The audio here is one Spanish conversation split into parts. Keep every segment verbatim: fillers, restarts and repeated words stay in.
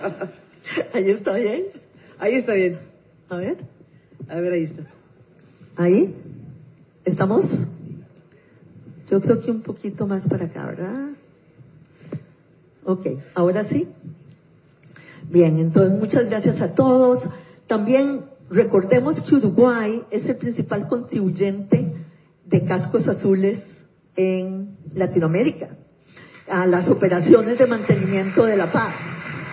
Ahí está bien. Ahí está bien. A ver. A ver, ahí está. ¿Ahí? ¿Estamos? Yo creo que un poquito más para acá, ¿verdad? Ok, ahora sí. Bien, entonces muchas gracias a todos. También recordemos que Uruguay es el principal contribuyente de cascos azules en Latinoamérica a las operaciones de mantenimiento de la paz.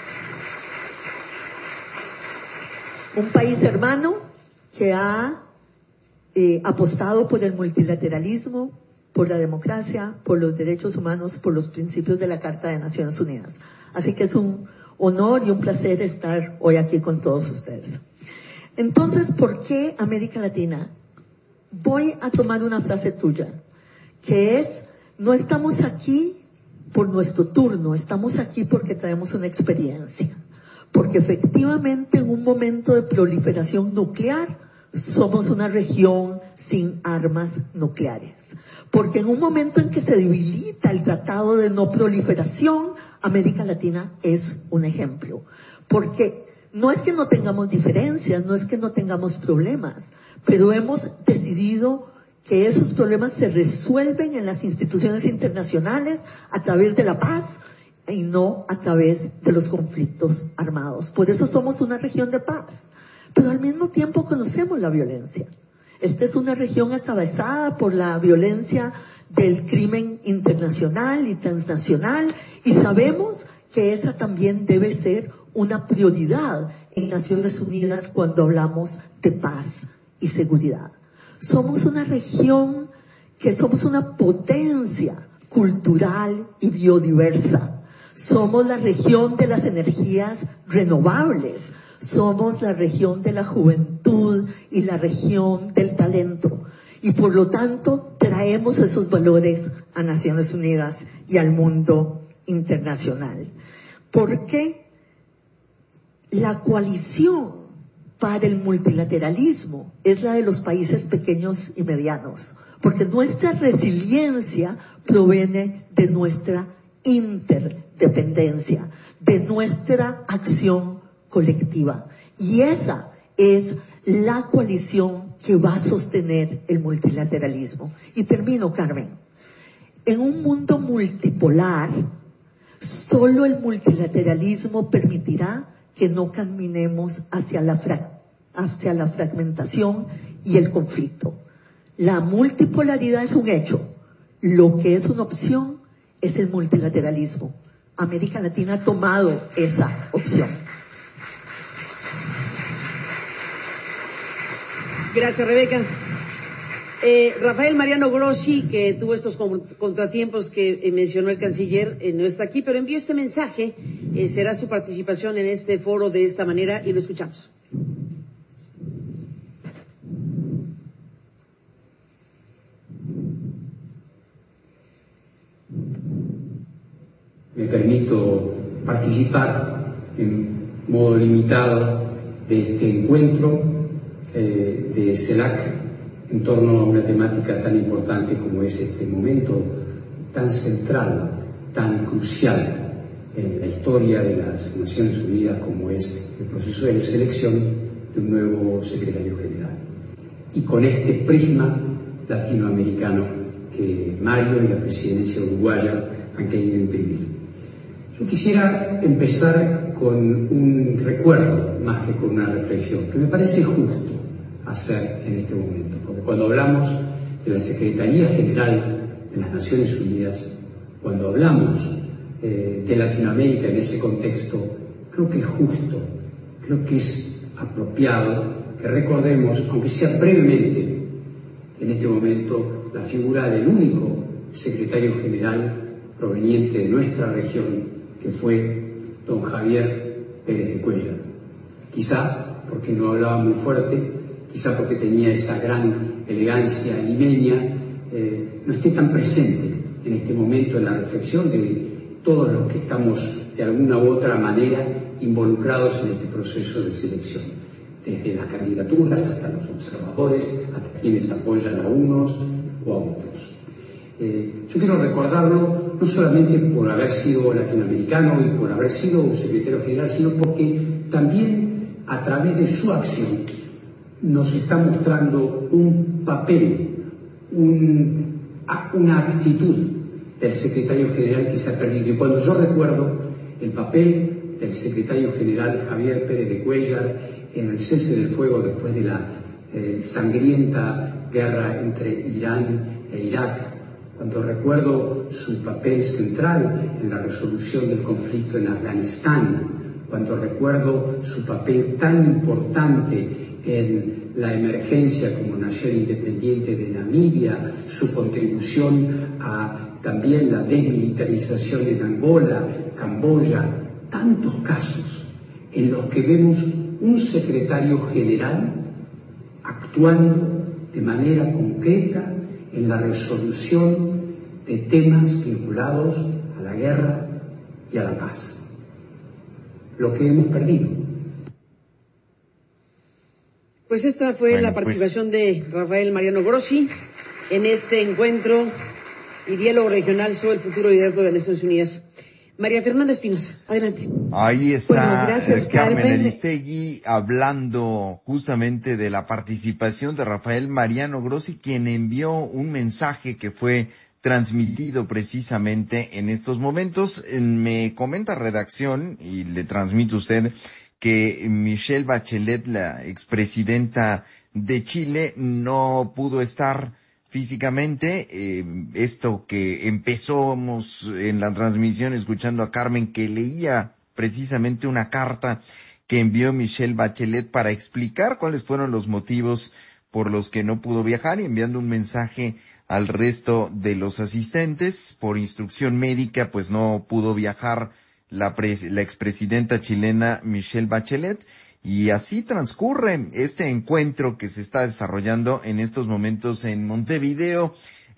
Un país hermano que ha eh, apostado por el multilateralismo, por la democracia, por los derechos humanos, por los principios de la Carta de Naciones Unidas. Así que es un honor y un placer estar hoy aquí con todos ustedes. Entonces, ¿por qué América Latina? Voy a tomar una frase tuya, que es, no estamos aquí por nuestro turno, estamos aquí porque traemos una experiencia. Porque efectivamente en un momento de proliferación nuclear somos una región sin armas nucleares. Porque en un momento en que se debilita el Tratado de No Proliferación, América Latina es un ejemplo. Porque no es que no tengamos diferencias, no es que no tengamos problemas, pero hemos decidido que esos problemas se resuelven en las instituciones internacionales a través de la paz y no a través de los conflictos armados. Por eso somos una región de paz. Pero al mismo tiempo conocemos la violencia. Esta es una región atravesada por la violencia del crimen internacional y transnacional, y sabemos que esa también debe ser una prioridad en Naciones Unidas cuando hablamos de paz y seguridad. Somos una región que somos una potencia cultural y biodiversa. Somos la región de las energías renovables. Somos la región de la juventud y la región del talento. Y por lo tanto, traemos esos valores a Naciones Unidas y al mundo internacional. Porque la coalición para el multilateralismo es la de los países pequeños y medianos. Porque nuestra resiliencia proviene de nuestra interdependencia, de nuestra acción colectiva. Y esa es la coalición que va a sostener el multilateralismo. Y termino, Carmen. En un mundo multipolar, solo el multilateralismo permitirá que no caminemos hacia la, fra- hacia la fragmentación y el conflicto. La multipolaridad es un hecho. Lo que es una opción es el multilateralismo. América Latina ha tomado esa opción. Gracias, Rebeca. Eh, Rafael Mariano Grossi, que tuvo estos contratiempos que eh, mencionó el canciller, eh, no está aquí, pero envió este mensaje. Eh, será su participación en este foro de esta manera y lo escuchamos. Me permito participar en modo limitado de este encuentro eh, de CELAC en torno a una temática tan importante como es este momento tan central, tan crucial en la historia de las Naciones Unidas como es el proceso de selección de un nuevo secretario general. Y con este prisma latinoamericano que Mario y la presidencia uruguaya han querido imprimir. Yo quisiera empezar con un recuerdo más que con una reflexión, que me parece justo hacer en este momento, porque cuando hablamos de la Secretaría General de las Naciones Unidas, cuando hablamos eh, de Latinoamérica en ese contexto, creo que es justo, creo que es apropiado que recordemos, aunque sea brevemente, en este momento, la figura del único secretario general proveniente de nuestra región, que fue don Javier Pérez de Cuellar. Quizá porque no hablaba muy fuerte, quizá porque tenía esa gran elegancia limeña, eh, no esté tan presente en este momento en la reflexión de todos los que estamos de alguna u otra manera involucrados en este proceso de selección, desde las candidaturas hasta los observadores, hasta quienes apoyan a unos o a otros. Eh, yo quiero recordarlo no solamente por haber sido latinoamericano y por haber sido un secretario general, sino porque también a través de su acción nos está mostrando un papel, un, una actitud del secretario general que se ha perdido. Y cuando yo recuerdo el papel del secretario general Javier Pérez de Cuéllar en el cese del fuego después de la eh, sangrienta guerra entre Irán e Irak, cuando recuerdo su papel central en la resolución del conflicto en Afganistán, cuando recuerdo su papel tan importante en la emergencia como nación independiente de Namibia, su contribución a también la desmilitarización en Angola, Camboya, tantos casos en los que vemos un secretario general actuando de manera concreta en la resolución de temas vinculados a la guerra y a la paz. Lo que hemos perdido. Pues esta fue bueno, la participación pues... de Rafael Mariano Grossi en este encuentro y diálogo regional sobre el futuro liderazgo de las Naciones Unidas. María Fernanda Espinosa, adelante. Ahí está bueno, gracias, eh, Carmen, Carmen Aristegui hablando justamente de la participación de Rafael Mariano Grossi, quien envió un mensaje que fue transmitido precisamente en estos momentos. Me comenta redacción, y le transmito a usted, que Michelle Bachelet, la expresidenta de Chile, no pudo estar físicamente. Eh, esto que empezamos en la transmisión escuchando a Carmen, que leía precisamente una carta que envió Michelle Bachelet para explicar cuáles fueron los motivos por los que no pudo viajar, y enviando un mensaje al resto de los asistentes. Por instrucción médica, pues no pudo viajar la, pres- la expresidenta chilena Michelle Bachelet. Y así transcurre este encuentro que se está desarrollando en estos momentos en Montevideo,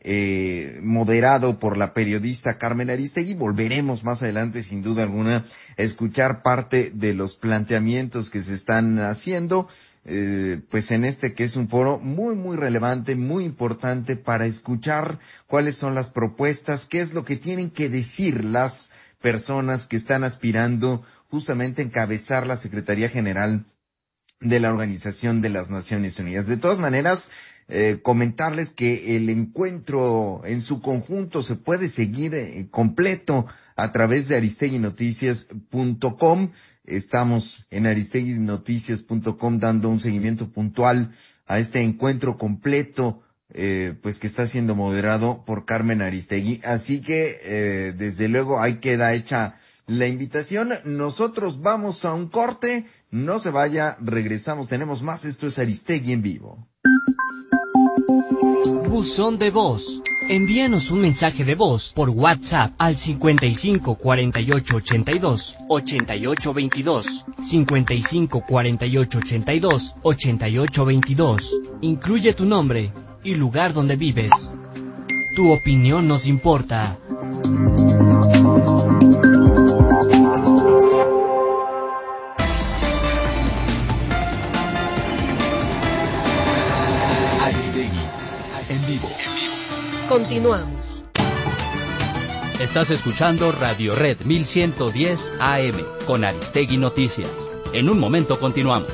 eh, moderado por la periodista Carmen Aristegui. Volveremos más adelante, sin duda alguna, a escuchar parte de los planteamientos que se están haciendo, eh, pues en este que es un foro muy, muy relevante, muy importante para escuchar cuáles son las propuestas, qué es lo que tienen que decir las personas que están aspirando justamente encabezar la Secretaría General de la Organización de las Naciones Unidas. De todas maneras, eh, comentarles que el encuentro en su conjunto se puede seguir eh, completo a través de aristegui noticias punto com. Estamos en aristegui noticias punto com dando un seguimiento puntual a este encuentro completo, eh, pues que está siendo moderado por Carmen Aristegui. Así que, eh, desde luego, ahí queda hecha la invitación. Nosotros vamos a un corte, no se vaya, regresamos, tenemos más. Esto es Aristegui en vivo. Buzón de voz. Envíanos un mensaje de voz por WhatsApp al cincuenta y cinco cuarenta y ocho ochenta y dos ochenta y ocho veintidós, cincuenta y cinco cuarenta y ocho ochenta y dos ochenta y ocho veintidós. Incluye tu nombre y lugar donde vives. Tu opinión nos importa. En vivo. Continuamos. Estás escuchando Radio Red mil ciento diez A M con Aristegui Noticias. En un momento continuamos.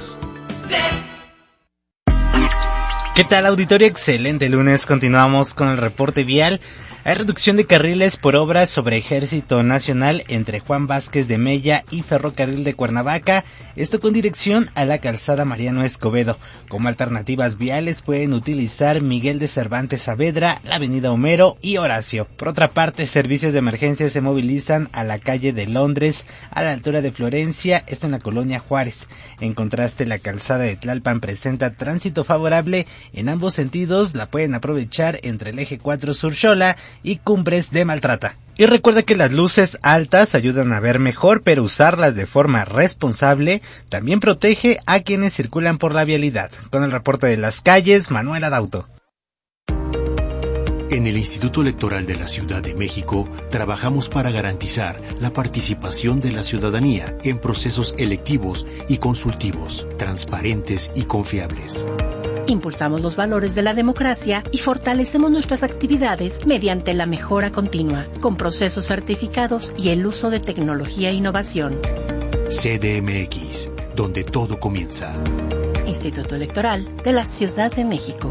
¿Qué tal, auditorio? Excelente lunes. Continuamos con el reporte vial. Hay reducción de carriles por obras sobre Ejército Nacional entre Juan Vázquez de Mella y Ferrocarril de Cuernavaca, esto con dirección a la calzada Mariano Escobedo. Como alternativas viales pueden utilizar Miguel de Cervantes Saavedra, la avenida Homero y Horacio. Por otra parte, servicios de emergencia se movilizan a la calle de Londres, a la altura de Florencia, esto en la colonia Juárez. En contraste, la calzada de Tlalpan presenta tránsito favorable en ambos sentidos, la pueden aprovechar entre el eje cuatro Sur Xola y Cumbres de Maltrata. Y recuerda que las luces altas ayudan a ver mejor, pero usarlas de forma responsable también protege a quienes circulan por la vialidad. Con el reporte de las calles, Manuel Adauto. En el Instituto Electoral de la Ciudad de México trabajamos para garantizar la participación de la ciudadanía en procesos electivos y consultivos, transparentes y confiables. Impulsamos los valores de la democracia y fortalecemos nuestras actividades mediante la mejora continua, con procesos certificados y el uso de tecnología e innovación. C D M X, donde todo comienza. Instituto Electoral de la Ciudad de México.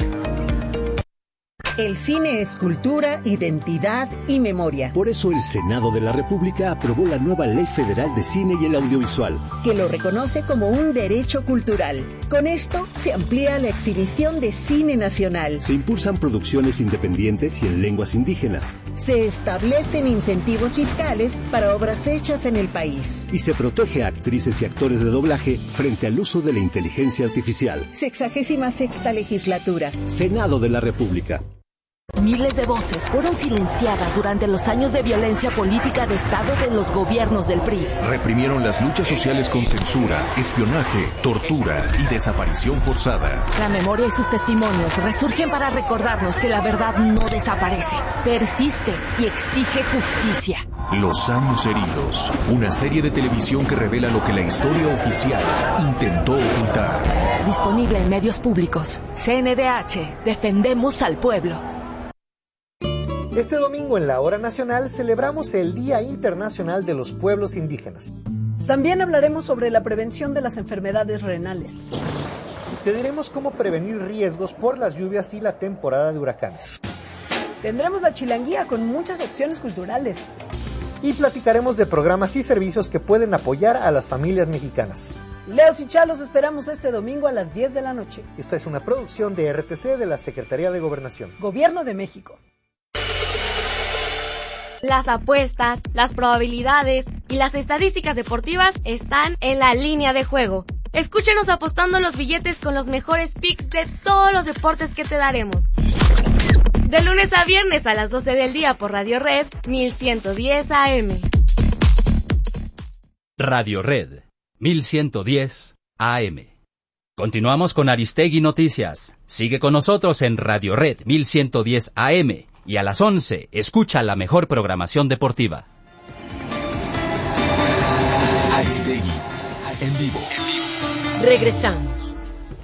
El cine es cultura, identidad y memoria. Por eso el Senado de la República aprobó la nueva Ley Federal de Cine y el Audiovisual, que lo reconoce como un derecho cultural. Con esto se amplía la exhibición de cine nacional. Se impulsan producciones independientes y en lenguas indígenas. Se establecen incentivos fiscales para obras hechas en el país. Y se protege a actrices y actores de doblaje frente al uso de la inteligencia artificial. Sexagésima sexta legislatura. Senado de la República. Miles de voces fueron silenciadas durante los años de violencia política de Estado de los gobiernos del P R I. Reprimieron las luchas sociales con censura, espionaje, tortura y desaparición forzada. La memoria y sus testimonios resurgen para recordarnos que la verdad no desaparece, persiste y exige justicia. Los años heridos, una serie de televisión que revela lo que la historia oficial intentó ocultar. Disponible en medios públicos. C N D H, defendemos al pueblo. Este domingo en la Hora Nacional celebramos el Día Internacional de los Pueblos Indígenas. También hablaremos sobre la prevención de las enfermedades renales. Te diremos cómo prevenir riesgos por las lluvias y la temporada de huracanes. Tendremos la chilanguía con muchas opciones culturales. Y platicaremos de programas y servicios que pueden apoyar a las familias mexicanas. Leos y Chalos esperamos este domingo a las diez de la noche. Esta es una producción de R T C de la Secretaría de Gobernación. Gobierno de México. Las apuestas, las probabilidades y las estadísticas deportivas están en la línea de juego. Escúchenos apostando los billetes con los mejores picks de todos los deportes que te daremos. De lunes a viernes a las doce del día por Radio Red mil ciento diez A M. Radio Red mil ciento diez A M. Continuamos con Aristegui Noticias. Sigue con nosotros en Radio Red mil ciento diez A M. Y a las once, escucha la mejor programación deportiva. Aristegui, en vivo. Regresamos.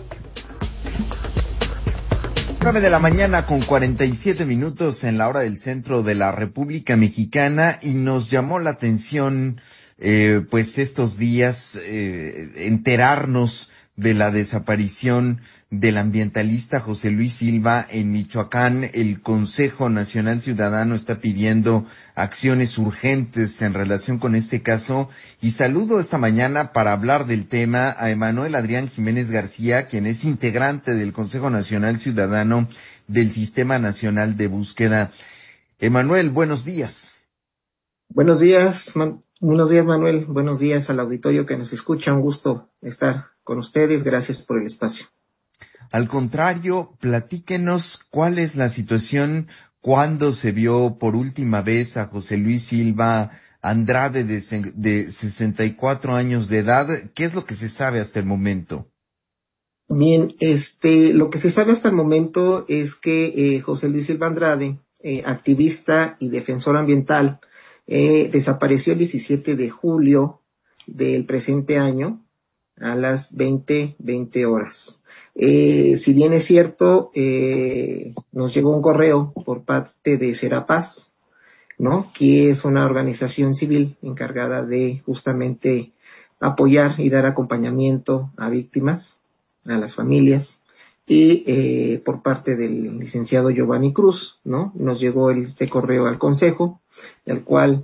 nueve de la mañana con cuarenta y siete minutos en la hora del centro de la República Mexicana, y nos llamó la atención, eh, pues estos días, eh, enterarnos de la desaparición del ambientalista José Luis Silva en Michoacán. El Consejo Nacional Ciudadano está pidiendo acciones urgentes en relación con este caso, y saludo esta mañana para hablar del tema a Emanuel Adrián Jiménez García, quien es integrante del Consejo Nacional Ciudadano del Sistema Nacional de Búsqueda. Emanuel, buenos días. Buenos días, man- buenos días Manuel, buenos días al auditorio que nos escucha, un gusto estar con ustedes, gracias por el espacio. Al contrario, platíquenos cuál es la situación, cuándo se vio por última vez a José Luis Silva Andrade de, de sesenta y cuatro años de edad. ¿Qué es lo que se sabe hasta el momento? Bien, este, lo que se sabe hasta el momento es que eh, José Luis Silva Andrade, eh, activista y defensor ambiental, eh, desapareció el diecisiete de julio del presente año a las veinte, veinte horas. Eh, si bien es cierto, eh, nos llegó un correo por parte de Serapaz, ¿no? Que es una organización civil encargada de justamente apoyar y dar acompañamiento a víctimas, a las familias, y eh, por parte del licenciado Giovanni Cruz, ¿no? Nos llegó este correo al Consejo, el cual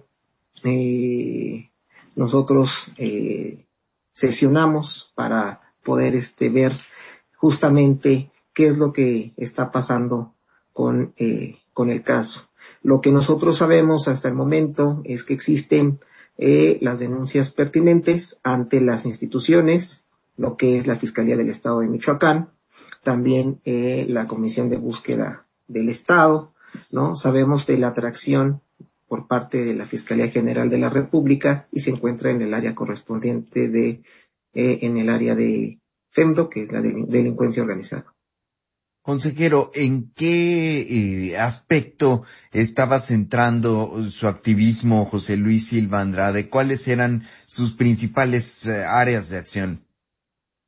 eh, nosotros eh, sesionamos para poder este ver justamente qué es lo que está pasando con eh, con el caso. Lo que nosotros sabemos hasta el momento es que existen eh, las denuncias pertinentes ante las instituciones, lo que es la Fiscalía del Estado de Michoacán, también eh, la Comisión de Búsqueda del Estado, ¿no? Sabemos de la atracción por parte de la Fiscalía General de la República y se encuentra en el área correspondiente de, eh, en el área de FEMDO, que es la de delincuencia organizada. Consejero, ¿en qué eh, aspecto estaba centrando su activismo José Luis Silva Andrade? ¿Cuáles eran sus principales eh, áreas de acción?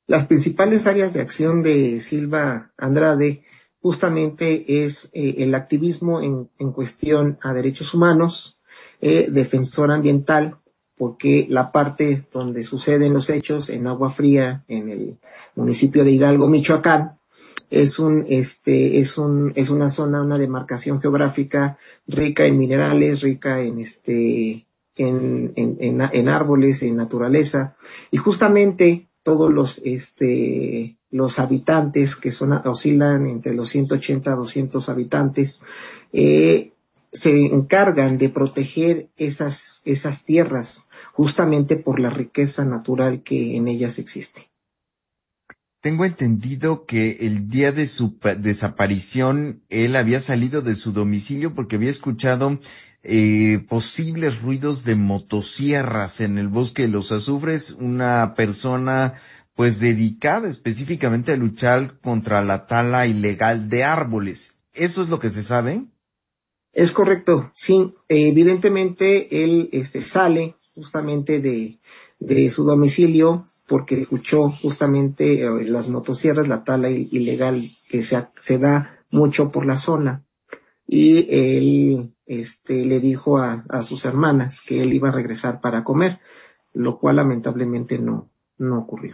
Las principales áreas de acción de Silva Andrade justamente es eh, el activismo en, en cuestión a derechos humanos, eh, defensor ambiental, porque la parte donde suceden los hechos en Agua Fría, en el municipio de Hidalgo, Michoacán, es un, este, es un, es una zona, una demarcación geográfica rica en minerales, rica en este, en, en, en, en árboles, en naturaleza, y justamente todos los, este, los habitantes que son, oscilan entre los ciento ochenta a doscientos habitantes, eh, se encargan de proteger esas, esas tierras, justamente por la riqueza natural que en ellas existe. Tengo entendido que el día de su desaparición él había salido de su domicilio porque había escuchado eh, posibles ruidos de motosierras en el bosque de los azufres, una persona pues dedicada específicamente a luchar contra la tala ilegal de árboles. ¿Eso es lo que se sabe? Es correcto, sí. Eh, evidentemente él este, sale justamente de, de su domicilio porque escuchó justamente eh, las motosierras, la tala ilegal que se, se da mucho por la zona. Y él este, le dijo a, a sus hermanas que él iba a regresar para comer, lo cual lamentablemente no, no ocurrió.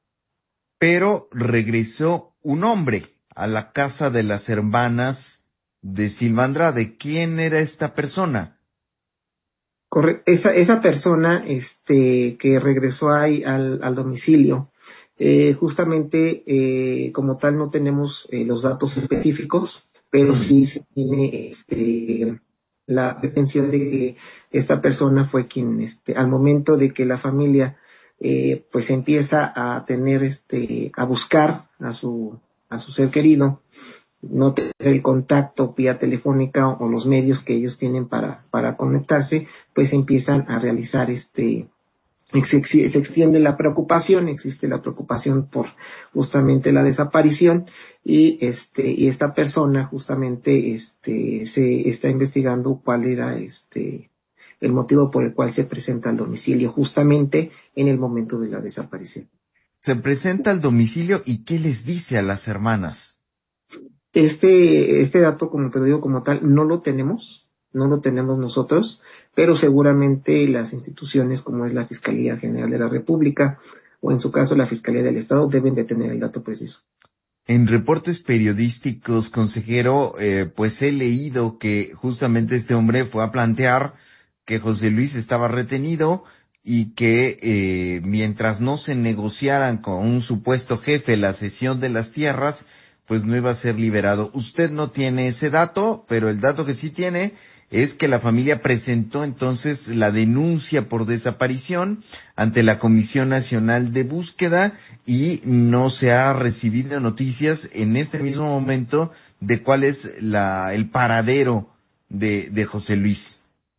Pero regresó un hombre a la casa de las hermanas de Silva Andrade. ¿Quién era esta persona? Corre- esa, esa persona este, que regresó ahí al, al domicilio, eh, justamente eh, como tal no tenemos eh, los datos específicos, pero sí se tiene este, la pretensión de que esta persona fue quien, este, al momento de que la familia eh, pues empieza a tener, este, a buscar a su, a su ser querido, no tener el contacto vía telefónica o los medios que ellos tienen para, para conectarse, pues empiezan a realizar este, se, se extiende la preocupación, existe la preocupación por justamente la desaparición y este, y esta persona justamente este, se está investigando cuál era este, el motivo por el cual se presenta al domicilio justamente en el momento de la desaparición. Se presenta al domicilio y ¿qué les dice a las hermanas? Este, este dato, como te lo digo como tal, no lo tenemos, no lo tenemos nosotros, pero seguramente las instituciones como es la Fiscalía General de la República o en su caso la Fiscalía del Estado deben de tener el dato preciso. En reportes periodísticos, consejero, eh, pues he leído que justamente este hombre fue a plantear que José Luis estaba retenido y que eh, mientras no se negociaran con un supuesto jefe la cesión de las tierras, pues no iba a ser liberado. Usted no tiene ese dato, pero el dato que sí tiene es que la familia presentó entonces la denuncia por desaparición ante la Comisión Nacional de Búsqueda y no se ha recibido noticias en este mismo momento de cuál es la, el paradero de, de José Luis.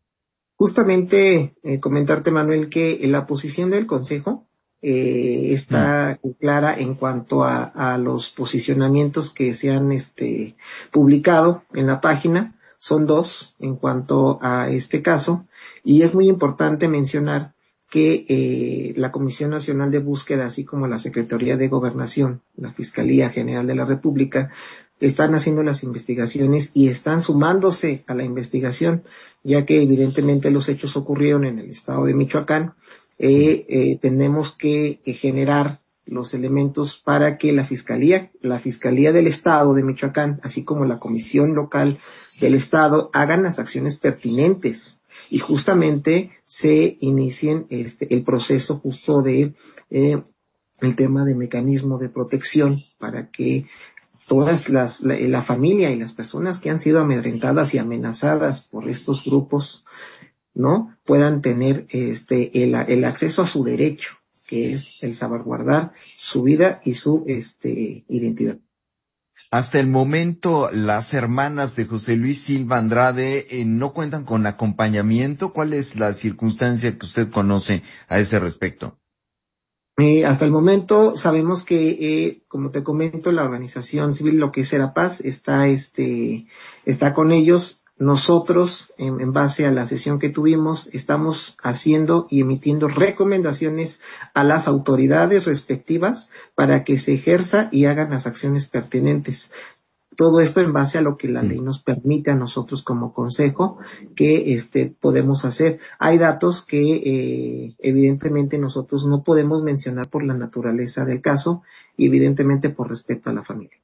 Justamente eh, comentarte, Manuel, que la posición del Consejo eh, está mm. clara en cuanto a, a los posicionamientos que se han este, publicado en la página. Son dos en cuanto a este caso y es muy importante mencionar que eh, la Comisión Nacional de Búsqueda, así como la Secretaría de Gobernación, la Fiscalía General de la República, están haciendo las investigaciones y están sumándose a la investigación, ya que evidentemente los hechos ocurrieron en el estado de Michoacán. Eh, eh, tenemos que eh, generar los elementos para que la Fiscalía, la Fiscalía del Estado de Michoacán, así como la Comisión Local del Estado, hagan las acciones pertinentes y justamente se inicien este, el proceso justo de eh, el tema de mecanismo de protección para que todas las, la, la familia y las personas que han sido amedrentadas y amenazadas por estos grupos, ¿no? Puedan tener este, el, el acceso a su derecho, que es el salvaguardar su vida y su este, identidad. Hasta el momento, las hermanas de José Luis Silva Andrade eh, no cuentan con acompañamiento. ¿Cuál es la circunstancia que usted conoce a ese respecto? Eh, hasta el momento sabemos que, eh, como te comento, la organización civil, lo que es Serapaz, está, este, está con ellos. nosotros, en, en base a la sesión que tuvimos, estamos haciendo y emitiendo recomendaciones a las autoridades respectivas para que se ejerza y hagan las acciones pertinentes. Todo esto en base a lo que la ley nos permite a nosotros como consejo que este podemos hacer. Hay datos que eh, evidentemente nosotros no podemos mencionar por la naturaleza del caso y evidentemente por respeto a la familia.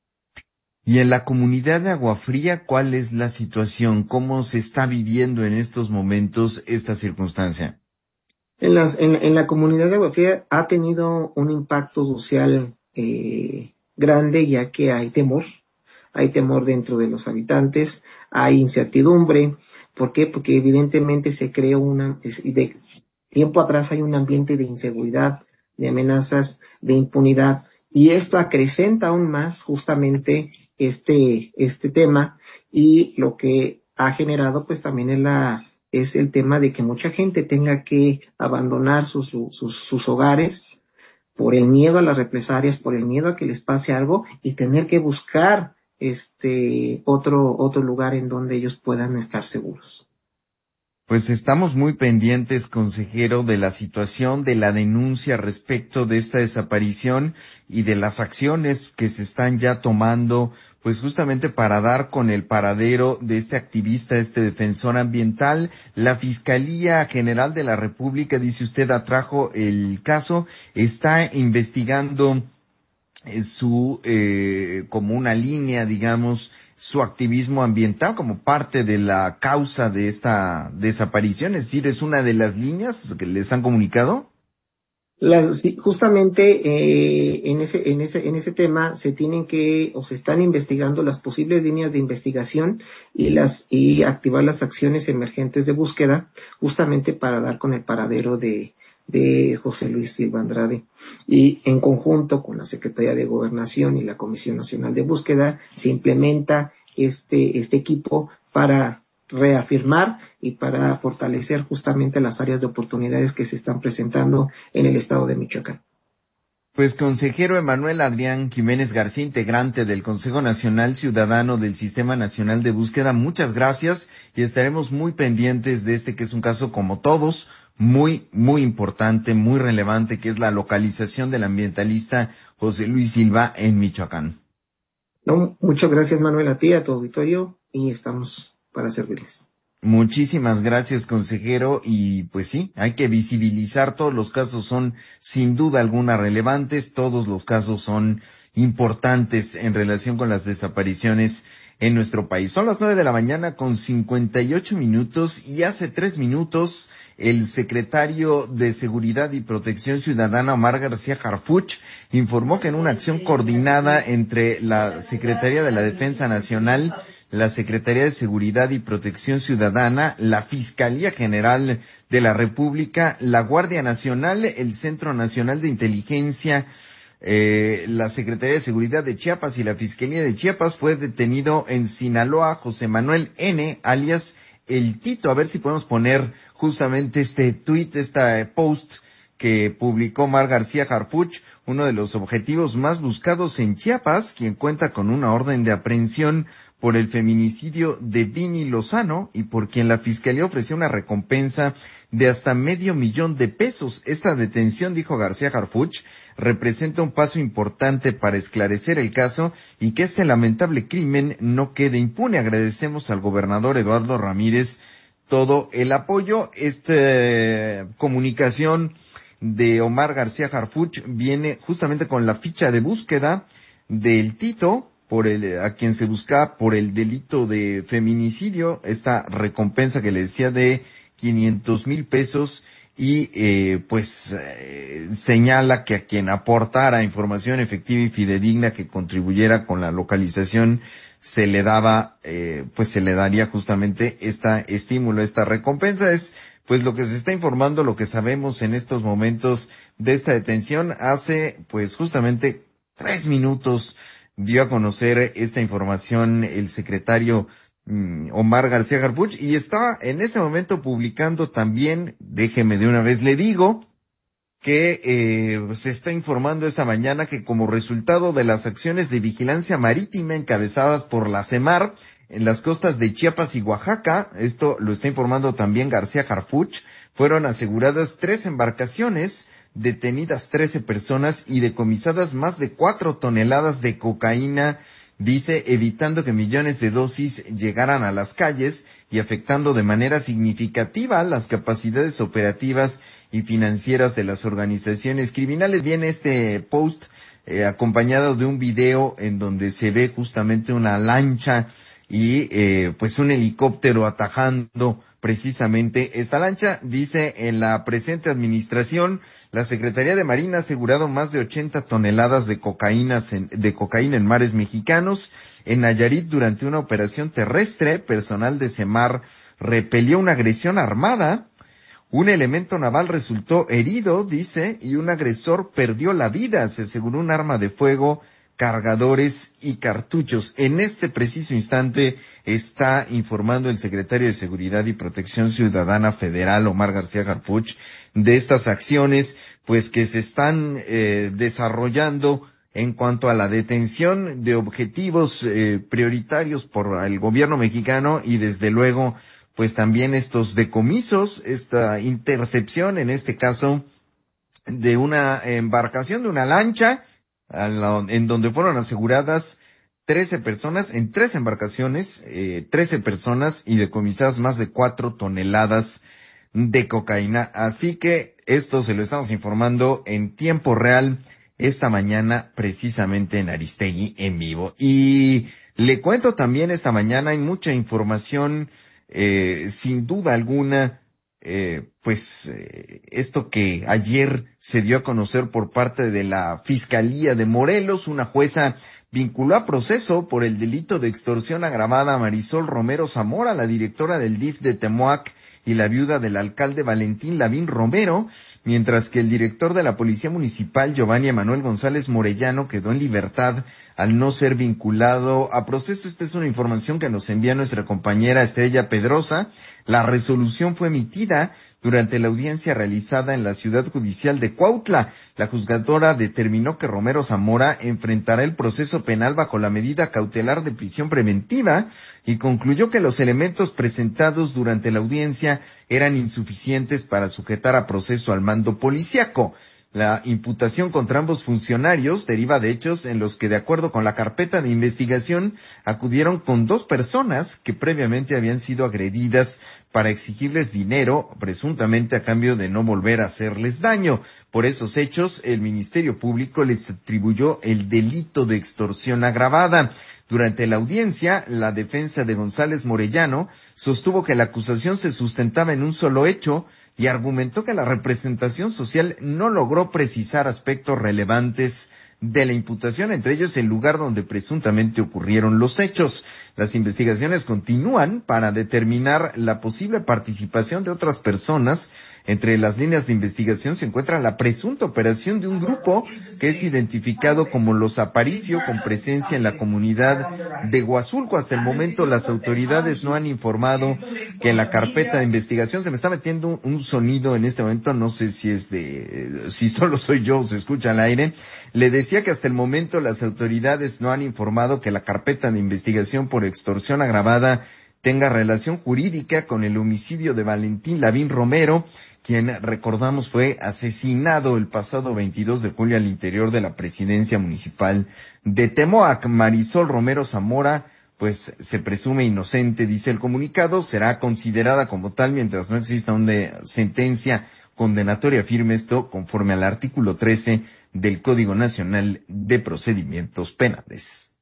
Y en la comunidad de Aguafría, ¿cuál es la situación? ¿Cómo se está viviendo en estos momentos esta circunstancia? En, las, en, en la comunidad de Aguafría ha tenido un impacto social eh, grande, ya que hay temor, hay temor dentro de los habitantes, hay incertidumbre. ¿Por qué? Porque evidentemente se creó una, de tiempo atrás hay un ambiente de inseguridad, de amenazas, de impunidad, y esto acrecenta aún más justamente este, este tema, y lo que ha generado pues también es la, es el tema de que mucha gente tenga que abandonar sus, sus, sus hogares por el miedo a las represalias, por el miedo a que les pase algo y tener que buscar este otro, otro lugar en donde ellos puedan estar seguros. Pues estamos muy pendientes, consejero, de la situación, de la denuncia respecto de esta desaparición y de las acciones que se están ya tomando, pues justamente para dar con el paradero de este activista, este defensor ambiental. La Fiscalía General de la República, dice usted, atrajo el caso, está investigando su, eh, como una línea, digamos, su activismo ambiental como parte de la causa de esta desaparición, es decir, es una de las líneas que les han comunicado. Las, justamente eh, en ese en ese en ese tema se tienen que o se están investigando las posibles líneas de investigación y las y activar las acciones emergentes de búsqueda, justamente para dar con el paradero de de José Luis Silva Andrade, y en conjunto con la Secretaría de Gobernación y la Comisión Nacional de Búsqueda se implementa este este equipo para reafirmar y para fortalecer justamente las áreas de oportunidades que se están presentando en el estado de Michoacán. Pues consejero Emanuel Adrián Jiménez García, integrante del Consejo Nacional Ciudadano del Sistema Nacional de Búsqueda, muchas gracias y estaremos muy pendientes de este que es un caso como todos, muy, muy importante, muy relevante, que es la localización del ambientalista José Luis Silva en Michoacán. No, muchas gracias, Manuel, a ti, a tu auditorio, y estamos para servirles. Muchísimas gracias, consejero, y pues sí, hay que visibilizar, todos los casos son sin duda alguna relevantes, todos los casos son importantes en relación con las desapariciones en nuestro país. Son las nueve de la mañana con cincuenta y ocho minutos y hace tres minutos el secretario de Seguridad y Protección Ciudadana, Omar García Harfuch, informó que en una acción coordinada entre la Secretaría de la Defensa Nacional, la Secretaría de Seguridad y Protección Ciudadana, la Fiscalía General de la República, la Guardia Nacional, el Centro Nacional de Inteligencia, eh, la Secretaría de Seguridad de Chiapas y la Fiscalía de Chiapas, fue detenido en Sinaloa José Manuel N., alias El Tito. A ver si podemos poner justamente este tuit, este post que publicó Omar García Harfuch, uno de los objetivos más buscados en Chiapas, quien cuenta con una orden de aprehensión por el feminicidio de Vini Lozano y por quien la Fiscalía ofreció una recompensa de hasta medio millón de pesos. Esta detención, dijo García Harfuch, representa un paso importante para esclarecer el caso y que este lamentable crimen no quede impune. Agradecemos al gobernador Eduardo Ramírez todo el apoyo. Esta comunicación de Omar García Harfuch viene justamente con la ficha de búsqueda del Tito, por el, a quien se busca por el delito de feminicidio, esta recompensa que le decía de quinientos mil pesos, y eh, pues eh, señala que a quien aportara información efectiva y fidedigna que contribuyera con la localización se le daba, eh, pues se le daría justamente esta estímulo, esta recompensa. Es pues lo que se está informando, lo que sabemos en estos momentos de esta detención. Hace pues justamente tres minutos dio a conocer esta información el secretario mm, Omar García Harfuch, y estaba en ese momento publicando también, déjeme de una vez le digo, que eh, se está informando esta mañana que como resultado de las acciones de vigilancia marítima encabezadas por la CEMAR en las costas de Chiapas y Oaxaca, esto lo está informando también García Harfuch, fueron aseguradas tres embarcaciones, detenidas trece personas y decomisadas más de cuatro toneladas de cocaína, dice, evitando que millones de dosis llegaran a las calles y afectando de manera significativa las capacidades operativas y financieras de las organizaciones criminales. Viene este post eh, acompañado de un video en donde se ve justamente una lancha y eh, pues un helicóptero atajando precisamente esta lancha. Dice, en la presente administración, la Secretaría de Marina ha asegurado más de ochenta toneladas de cocaína en, de cocaína en mares mexicanos. En Nayarit, durante una operación terrestre, personal de CEMAR repelió una agresión armada. Un elemento naval resultó herido, dice, y un agresor perdió la vida. Se aseguró un arma de fuego, cargadores y cartuchos. En este preciso instante está informando el secretario de Seguridad y Protección Ciudadana Federal, Omar García Harfuch, de estas acciones, pues que se están eh, desarrollando en cuanto a la detención de objetivos eh, prioritarios por el gobierno mexicano y desde luego, pues también estos decomisos, esta intercepción, en este caso, de una embarcación, de una lancha, en donde fueron aseguradas trece personas, en tres embarcaciones, eh, trece personas y decomisadas más de cuatro toneladas de cocaína. Así que esto se lo estamos informando en tiempo real esta mañana, precisamente en Aristegui en vivo. Y le cuento también esta mañana, hay mucha información, eh, sin duda alguna, Eh, pues eh, esto que ayer se dio a conocer por parte de la Fiscalía de Morelos. Una jueza vinculó a proceso por el delito de extorsión agravada a Marisol Romero Zamora, la directora del D I F de Temoac y la viuda del alcalde Valentín Lavín Romero, mientras que el director de la Policía Municipal, Giovanni Emanuel González Morellano, quedó en libertad al no ser vinculado a proceso. Esta es una información que nos envía nuestra compañera Estrella Pedrosa. La resolución fue emitida durante la audiencia realizada en la ciudad judicial de Cuautla. La juzgadora determinó que Romero Zamora enfrentará el proceso penal bajo la medida cautelar de prisión preventiva y concluyó que los elementos presentados durante la audiencia eran insuficientes para sujetar a proceso al mando policíaco. La imputación contra ambos funcionarios deriva de hechos en los que, de acuerdo con la carpeta de investigación, acudieron con dos personas que previamente habían sido agredidas para exigirles dinero, presuntamente a cambio de no volver a hacerles daño. Por esos hechos, el Ministerio Público les atribuyó el delito de extorsión agravada. Durante la audiencia, la defensa de González Morellano sostuvo que la acusación se sustentaba en un solo hecho y argumentó que la representación social no logró precisar aspectos relevantes de la imputación, entre ellos el lugar donde presuntamente ocurrieron los hechos. Las investigaciones continúan para determinar la posible participación de otras personas. Entre las líneas de investigación se encuentra la presunta operación de un grupo que es identificado como Los Aparicio, con presencia en la comunidad de Huazulco. Hasta el momento las autoridades no han informado que en la carpeta de investigación se me está metiendo un sonido en este momento, no sé si es de, si solo soy yo o se escucha al aire. Le decía que hasta el momento las autoridades no han informado que la carpeta de investigación por extorsión agravada tenga relación jurídica con el homicidio de Valentín Lavín Romero, quien, recordamos, fue asesinado el pasado veintidós de julio al interior de la presidencia municipal de Temoac. Marisol Romero Zamora, pues se presume inocente, dice el comunicado, será considerada como tal mientras no exista una sentencia condenatoria firme, esto conforme al artículo trece del Código Nacional de Procedimientos Penales.